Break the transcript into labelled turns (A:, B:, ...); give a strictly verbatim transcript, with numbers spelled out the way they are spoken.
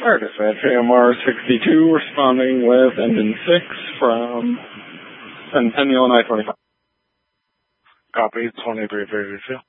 A: Dispatch A M R sixty-two responding with engine six from Centennial nine twenty-five.
B: Copy, twenty-three thirty-two.